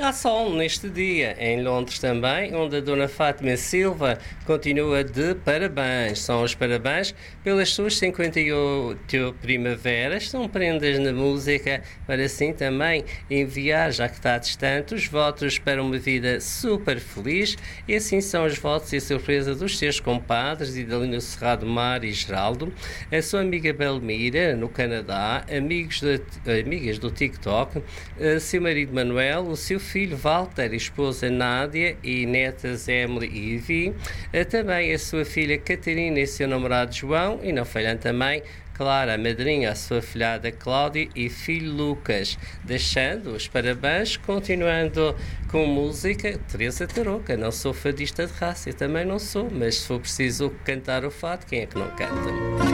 Há sol neste dia, em Londres também, onde a Dona Fátima Silva continua de parabéns. São os parabéns pelas suas 58 primaveras. São prendas na música para assim também enviar, já que está distante, os votos para uma vida super feliz. E assim são os votos e a surpresa dos seus compadres, Idalina Serrado Mar e Geraldo, a sua amiga Belmira, no Canadá, amigas do TikTok, seu marido Manuel, o seu filho Walter, esposa Nádia e netas Emily e Ivy, também a sua filha Catarina e seu namorado João, e não falhando também Clara, a madrinha, a sua filhada Cláudia e filho Lucas. Deixando os parabéns, continuando com música, Teresa Tarouca. Não sou fadista de raça, eu também não sou, mas se for preciso cantar o fado, quem é que não canta?